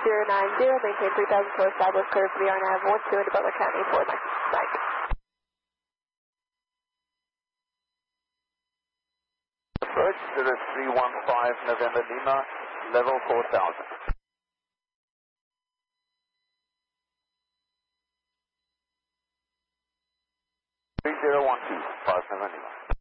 maintain 3000 for established clear for the RNAV 12 into Butler County for Mike. Approach 0315 November Lima, level 4000. 3012, 5 November Lima.